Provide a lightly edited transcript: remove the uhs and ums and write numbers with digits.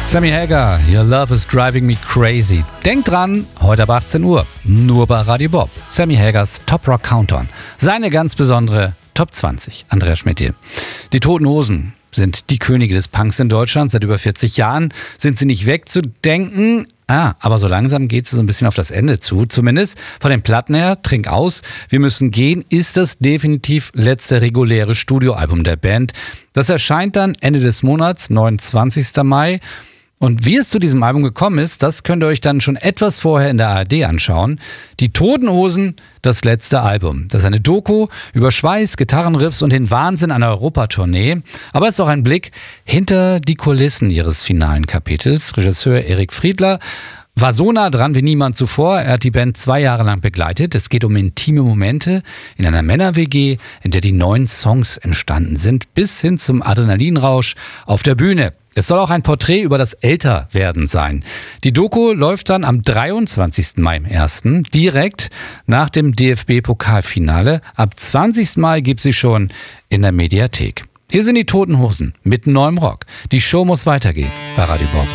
Sammy Hagar, Your Love is Driving Me Crazy. Denkt dran, heute ab 18 Uhr, nur bei Radio Bob. Sammy Hagars Top Rock Countdown. Seine ganz besondere Top 20. Andreas Schmidt hier. Die Toten Hosen sind die Könige des Punks in Deutschland. Seit über 40 Jahren sind sie nicht wegzudenken. Aber so langsam geht es so ein bisschen auf das Ende zu. Zumindest von den Platten her, Trink aus, wir müssen gehen, ist das definitiv letzte reguläre Studioalbum der Band. Das erscheint dann Ende des Monats, 29. Mai. Und wie es zu diesem Album gekommen ist, das könnt ihr euch dann schon etwas vorher in der ARD anschauen. Die Toten Hosen, das letzte Album. Das ist eine Doku über Schweiß, Gitarrenriffs und den Wahnsinn einer Europatournee. Aber es ist auch ein Blick hinter die Kulissen ihres finalen Kapitels. Regisseur Erik Friedler war so nah dran wie niemand zuvor. Er hat die Band 2 Jahre lang begleitet. Es geht um intime Momente in einer Männer-WG, in der die 9 Songs entstanden sind, bis hin zum Adrenalinrausch auf der Bühne. Es soll auch ein Porträt über das Älterwerden sein. Die Doku läuft dann am 23. Mai im 1., direkt nach dem DFB-Pokalfinale. Ab 20. Mai gibt sie schon in der Mediathek. Hier sind die Toten Hosen mit neuem Rock. Die Show muss weitergehen bei Radio Bob.